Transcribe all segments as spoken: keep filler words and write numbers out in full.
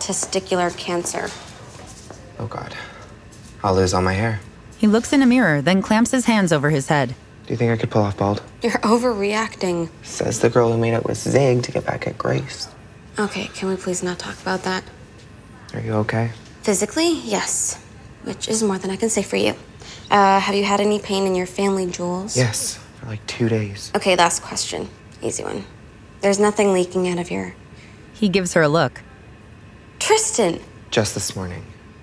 testicular cancer. Oh, God. I'll lose all my hair. He looks in a mirror, then clamps his hands over his head. Do you think I could pull off bald? You're overreacting. Says the girl who made up with Zig to get back at Grace. Okay, can we please not talk about that? Are you okay? Physically, yes. Which is more than I can say for you. Uh, have you had any pain in your family jewels? Yes, for like two days. Okay, last question. Easy one. There's nothing leaking out of your... He gives her a look. Tristan! Just this morning.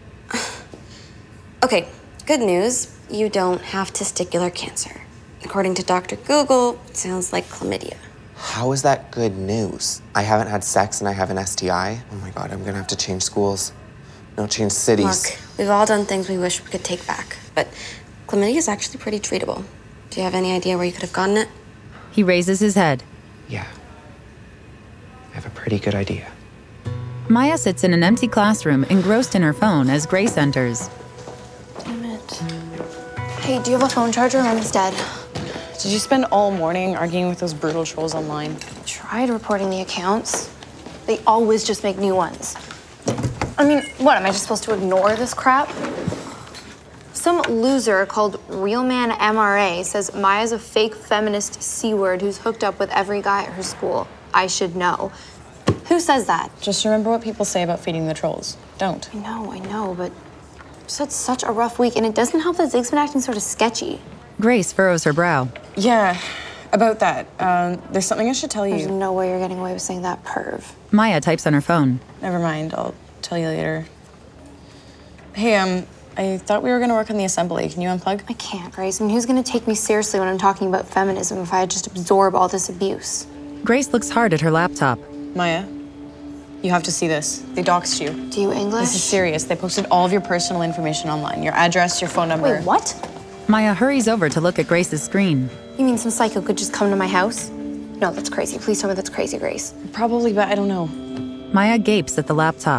Okay, good news. You don't have testicular cancer. According to Doctor Google, it sounds like chlamydia. How is that good news? I haven't had sex and I have an S T I. Oh my God, I'm gonna have to change schools. No, change cities. Look, we've all done things we wish we could take back, but chlamydia is actually pretty treatable. Do you have any idea where you could have gotten it? He raises his head. Yeah. I have a pretty good idea. Maya sits in an empty classroom, engrossed in her phone as Grace enters. Damn it. Hey, do you have a phone charger? Mine's dead. Did you spend all morning arguing with those brutal trolls online? I tried reporting the accounts. They always just make new ones. I mean, what, am I just supposed to ignore this crap? Some loser called Realman M R A says Maya's a fake feminist C-word who's hooked up with every guy at her school. I should know. Who says that? Just remember what people say about feeding the trolls. Don't. I know, I know, but just had such a rough week, and it doesn't help that Zig's been acting sort of sketchy. Grace furrows her brow. Yeah, about that. Um, there's something I should tell you. There's no way you're getting away with saying that, perv. Maya types on her phone. Never mind, I'll tell you later. Hey, um, I thought we were gonna work on the assembly. Can you unplug? I can't, Grace. And who's gonna take me seriously when I'm talking about feminism if I just absorb all this abuse? Grace looks hard at her laptop. Maya, you have to see this. They doxed you. Do you English? This is serious. They posted all of your personal information online. Your address, your phone number. Wait, what? Maya hurries over to look at Grace's screen. You mean some psycho could just come to my house? No, that's crazy. Please tell me that's crazy, Grace. Probably, but I don't know. Maya gapes at the laptop.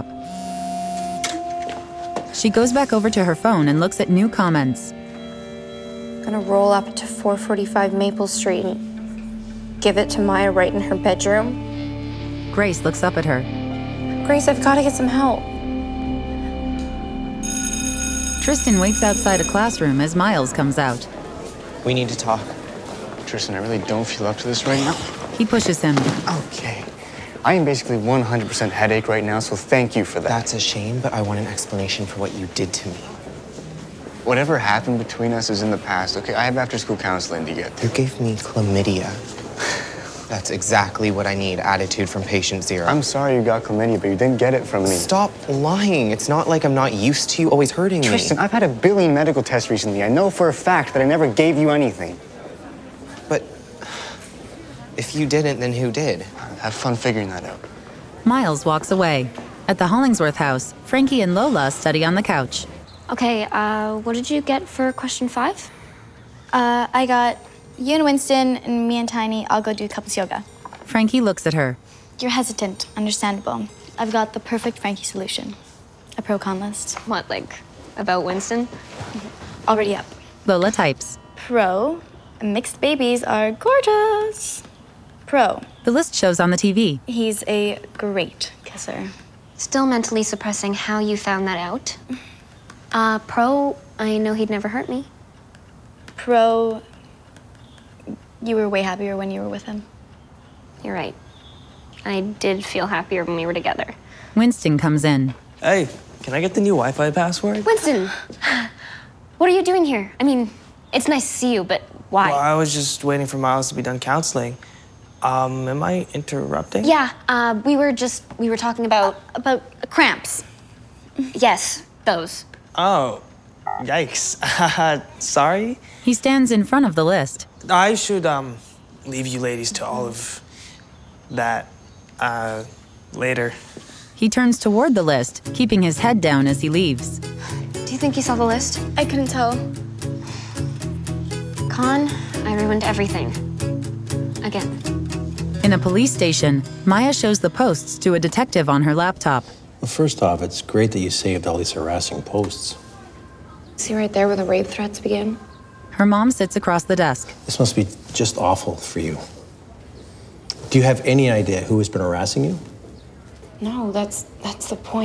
She goes back over to her phone and looks at new comments. Gonna roll up to four forty-five Maple Street and give it to Maya right in her bedroom. Grace looks up at her. Grace, I've gotta get some help. Tristan waits outside a classroom as Miles comes out. We need to talk. Tristan, I really don't feel up to this right now. He pushes him. Okay. I am basically one hundred percent headache right now, so thank you for that. That's a shame, but I want an explanation for what you did to me. Whatever happened between us is in the past, okay? I have after-school counseling to get You through. gave me chlamydia. That's exactly what I need. Attitude from patient zero. I'm sorry you got chlamydia, but you didn't get it from me. Stop lying. It's not like I'm not used to you always hurting me. Tristan, I've had a billion medical tests recently. I know for a fact that I never gave you anything. But if you didn't, then who did? Have fun figuring that out. Miles walks away. At the Hollingsworth house, Frankie and Lola study on the couch. Okay, uh, what did you get for question five? Uh, I got you and Winston and me and Tiny. I'll go do couples yoga. Frankie looks at her. You're hesitant, understandable. I've got the perfect Frankie solution. A pro-con list. What, like, about Winston? Already up. Lola types. Pro, mixed babies are gorgeous. Pro, The list shows on the T V. he's a great kisser. Still mentally suppressing how you found that out. Uh, pro, I know he'd never hurt me. Pro, you were way happier when you were with him. You're right. I did feel happier when we were together. Winston comes in. Hey, can I get the new Wi-Fi password? Winston! What are you doing here? I mean, it's nice to see you, but why? Well, I was just waiting for Miles to be done counseling. Um, am I interrupting? Yeah, uh, we were just, we were talking about, About cramps. yes, those. Oh, yikes. Sorry. He stands in front of the list. I should, um, leave you ladies to all of that, uh, later. He turns toward the list, keeping his head down as he leaves. Do you think you saw the list? I couldn't tell. Con, I ruined everything. Again. In a police station, Maya shows the posts to a detective on her laptop. Well, first off, it's great that you saved all these harassing posts. See right there where the rape threats begin? Her mom sits across the desk. This must be just awful for you. Do you have any idea who has been harassing you? No, that's that's the point.